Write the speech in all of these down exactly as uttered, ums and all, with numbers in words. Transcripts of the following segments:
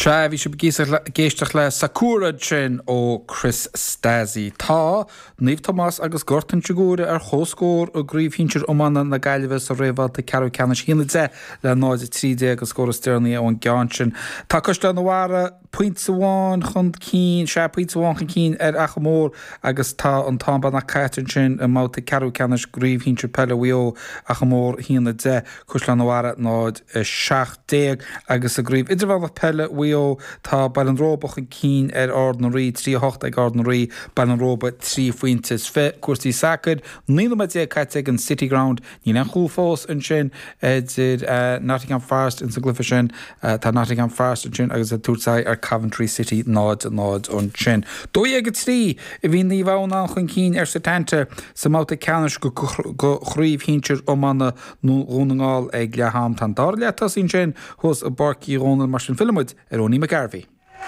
Tra bhí se géisteach le Sakura sin ó Chris Stasi. Tá Niamh Thomas agus Gorton Chigúra ar chóscór ó gríomhhíntear ómana na gaiilehs a réhil de Carol Canis hína de le náid trídé agus scóra steirnaí ón gceann sin. Tá coiste na bhara puint amháin chun cín, se puint amháin chun cín ar achamór agus tá an tábal na caiitear sin a máta Carol Canis gríomhhíntear peile bhío achamór hína de cos le na bhara náid seach déag agus a gríomh idirbhil peile bhío tá bailonróbach an cín ar ordinarí trí hocht ag ordinarí bailonróba trí fuintes fe cuasaí sacad níl me dé caiite an City Ground ní an chúl fós an sin idir Nottingham Forest in sa glyfa sin tá Nottingham Forest an sin agus a túsáid ar Coventry City nád nád an sin. Dó ag trí i bhí ní bhánna chun cín ar sa tente sa máta ceannis go chríomhhíntear ómana nóúnaáil ag leaham tan dáirletas sin sin thus a barcí rónal mar sin filmid ar óní McGarvey.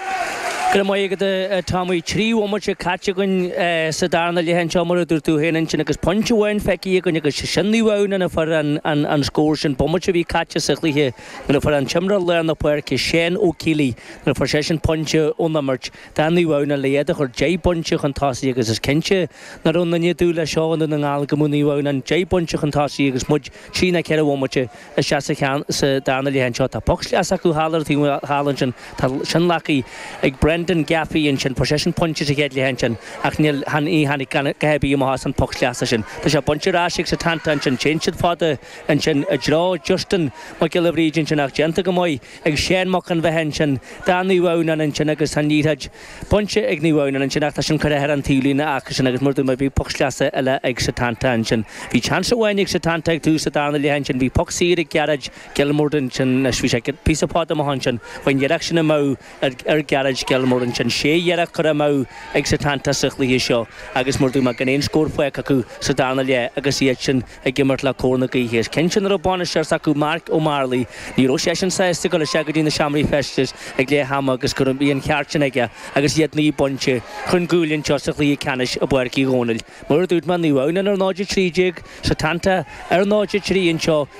Gra mai agad a támú trí ómar se caite gon sa darna lehan seomar dúir tú héanaan sin agus ponte bhain feici gon agus sinní bhhain na far an an scóir sin pomate bhí caite sa chlíthe na far an timra lear na puir ce séan ó cílí na far sé sin ponte ónamart daní bhhain na léad chur J ponte chun tásaí agus is cinse na rún na dú le seáin na ngáil go múní bhhain an J ponte chun tásaí agus mud trína ceir ómate is se sa chean sa darna lehan seo tá pox leas acu hálar tí hálan sin tá sin lachaí ag brenn den Gaffey and chin possession punches to get lehenchin ach nil han i han gabi ma hasan poxliasa sin ta sha bunch rashik sa tantan chin change fada and chin a draw Justin Michael region chin ach genta gomoy ag shen mokan vehenchin dani wona and chin agus han nihaj bunch igni wona and chin ach ta shin kara heran tilina ach chin agus murdu ma bi poxliasa ela ag sa tantan chin vi chance wainik sa tantan tu sa dan lehenchin vi poxiri garage gelmorden chin shwishak piece of pot ma hanchin when you action mo er garage gelmorden chin sé dhearach chur amó ag sa tanta siclaí seo agus mórú me gan éon scór foiic acu sa dána le agus iad sin ag gimmart le córna gaíhéis. Cin sin ar a bána seir acu Mark O'Marley ní ró sé sin saiste go le segadí na seaamraí festis ag lé hama agus gur bíon ceartin aige agus iad ní bonte chun gúlinn seo siclaí canis a buircí gónil. Mar dút man ní bhhain ar náide trídeag sa tanta ar náide tríon seo